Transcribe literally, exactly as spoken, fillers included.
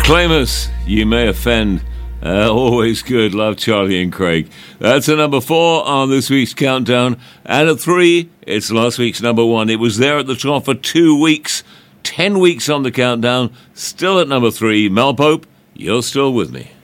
Claimers, You May Offend. Uh, always good. Love Charlie and Craig. That's a number four on this week's countdown. And at three, it's last week's number one. It was there at the top for two weeks. Ten weeks on the countdown. Still at number three. Mel Pope, You're Still With Me.